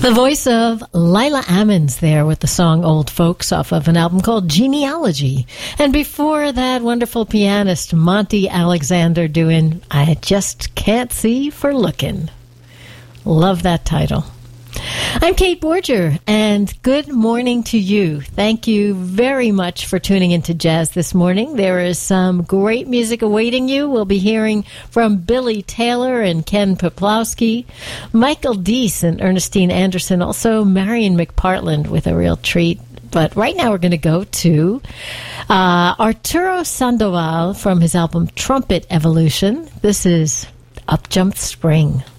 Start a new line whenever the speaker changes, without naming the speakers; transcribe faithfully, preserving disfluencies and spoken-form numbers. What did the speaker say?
The voice of Lila Ammons there with the song Old Folks off of an album called Genealogy. And before that, wonderful pianist Monty Alexander doing I Just Can't See for Looking. Love that title. I'm Kate Borger, and good morning to you. Thank you very much for tuning into Jazz this morning. There is some great music awaiting you. We'll be hearing from Billy Taylor and Ken Peplowski, Michael Deese and Ernestine Anderson, also Marion McPartland with a real treat. But right now we're going to go to uh, Arturo Sandoval from his album Trumpet Evolution. This is Up Jumped Spring.